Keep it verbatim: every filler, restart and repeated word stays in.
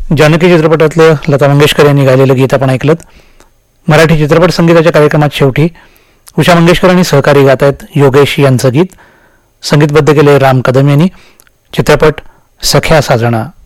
जानकी चित्रपटातलं लता मंगेशकर यांनी गायलेलं गीत आपण ऐकलं. मराठी चित्रपट संगीताच्या कार्यक्रमात शेवटी उषा मंगेशकर आणि सहकारी गात आहेत योगेश यांचं गीत. संगीतबद्ध केले राम कदम यांनी. चित्रपट सख्या साजना.